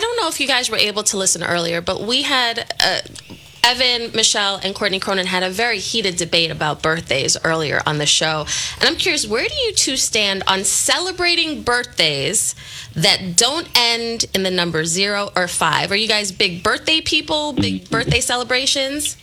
don't know if you guys were able to listen earlier, but we had Evan, Michelle, and Courtney Cronin had a very heated debate about birthdays earlier on the show. And I'm curious, where do you two stand on celebrating birthdays that don't end in the number 0 or 5? Are you guys big birthday people, big birthday celebrations?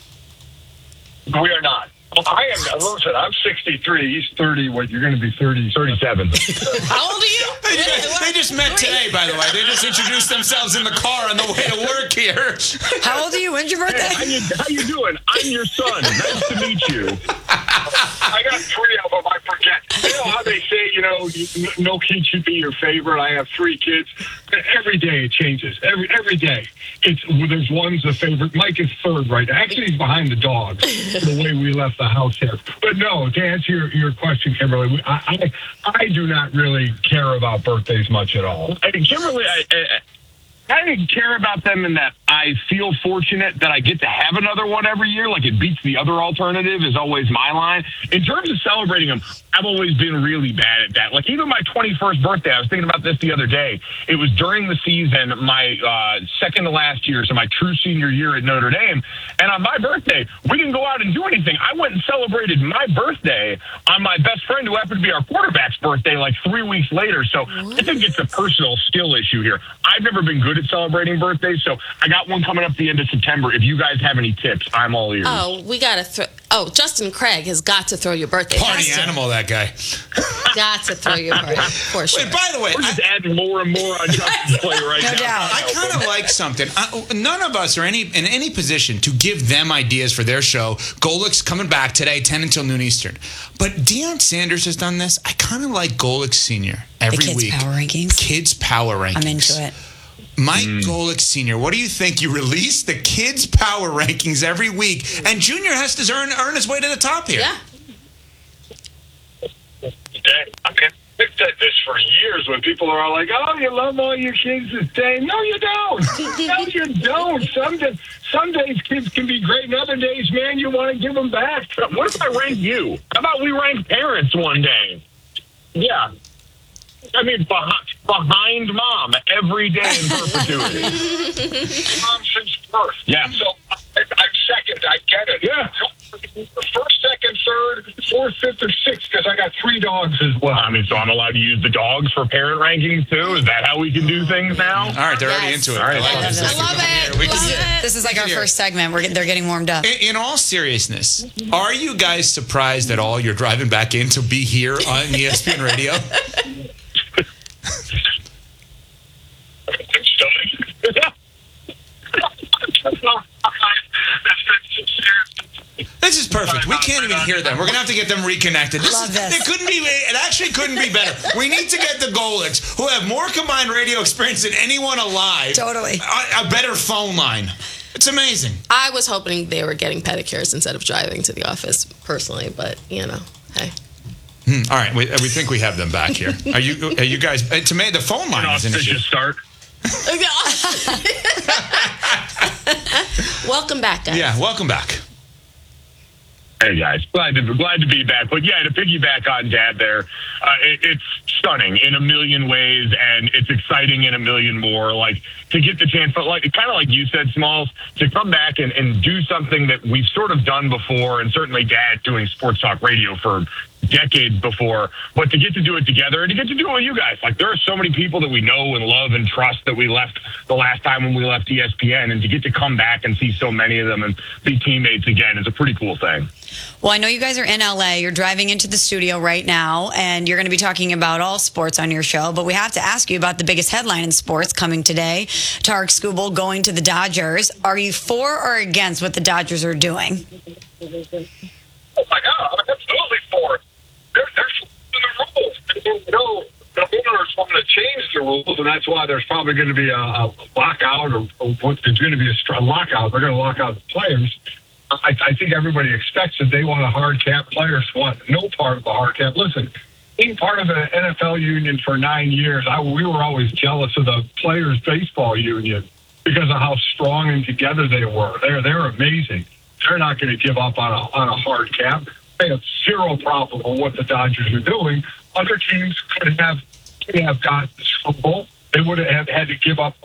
We are not. I am. Listen, I'm 63. He's 30. What, you're going to be 37. How old are you? They just met today, by the way. They just introduced themselves in the car on the way to work here. How old are you? When's your birthday? Hey, how you doing? I'm your son. Nice to meet you. I got 3 of them. I forget. You know how they say, no kid should be your favorite. I have 3 kids. Every day it changes. Every day. There's one's a favorite. Mike is 3rd right now. Actually, he's behind the dog, the way we left the house here. But no, to answer your question, Kimberly, I do not really care about birthdays much at all. Kimberly, I didn't care about them in that I feel fortunate that I get to have another one every year. Like, it beats the other alternative is always my line. In terms of celebrating them, I've always been really bad at that. Like, even my 21st birthday, I was thinking about this the other day. It was during the season, my second to last year, so my true senior year at Notre Dame. And on my birthday, we didn't go out and do anything. I went and celebrated my birthday on my best friend, who happened to be our quarterback's birthday, like 3 weeks later. So I think it's a personal skill issue here. I've never been good at celebrating birthdays, so I got one coming up the end of September. If you guys have any tips, I'm all ears. Oh, we got to Justin Craig has got to throw your birthday. Party animal, that guy. Got to throw your birthday, for sure. Wait, by the way, we're just adding more and more on Justin's play right now. No doubt. I kind of like something. None of us are in any position to give them ideas for their show. Golic's coming back today, 10 until noon Eastern. But Deion Sanders has done this. I kind of like Golik Sr. every week. Power Rankings? Kids Power Rankings. I'm into it. Mike Golick Sr., what do you think? You release the kids' power rankings every week, and Junior has to earn his way to the top here. Yeah. I mean, I've said this for years when people are all like, oh, you love all your kids the same. No, you don't. No, you don't. Some days kids can be great, and other days, man, you want to give them back. What if I rank you? How about we rank parents one day? Yeah. I mean, behind mom every day in perpetuity. Mom since birth. Yeah. So I'm second. I get it. Yeah. First, second, third, fourth, fifth, or sixth, because I got 3 dogs as well. I mean, so I'm allowed to use the dogs for parent rankings too? Is that how we can do things now? All right, they're already into it. All right, I love it. This is like our first segment. They're getting warmed up. In all seriousness, are you guys surprised at all you're driving back in to be here on ESPN Radio? This is perfect. We can't even hear them. We're going to have to get them reconnected. Love this. It actually couldn't be better. We need to get the Golics, who have more combined radio experience than anyone alive. Totally. A better phone line. It's amazing. I was hoping they were getting pedicures instead of driving to the office personally, but, hey. All right, we think we have them back here. Are you guys? To me, the phone line is an issue. Start. Welcome back, guys. Yeah, welcome back. Hey guys, glad to be back. But yeah, to piggyback on Dad there, it's stunning in a million ways, and it's exciting in a million more. Like, to get the chance, but kind of like you said, Smalls, to come back and do something that we've sort of done before, and certainly Dad doing sports talk radio for decades before, but to get to do it together and to get to do it with you guys. Like, there are so many people that we know and love and trust that we left the last time when we left ESPN, and to get to come back and see so many of them and be teammates again is a pretty cool thing. Well, I know you guys are in LA. You're driving into the studio right now, and you're going to be talking about all sports on your show, but we have to ask you about the biggest headline in sports coming today. Tarek Skubal going to the Dodgers. Are you for or against what the Dodgers are doing? Oh my God, I'm absolutely for it. They're following the rules. The owners want to change the rules, and that's why there's probably going to be a lockout, or there's going to be a lockout. They're going to lock out the players. I think everybody expects that they want a hard cap. Players want no part of the hard cap. Listen, being part of the NFL union for 9 years, we were always jealous of the Players Baseball Union because of how strong and together they were. They're amazing. They're not going to give up on a hard cap. They have zero problem with what the Dodgers are doing. Other teams could have gotten the Super Bowl. They would have had to give up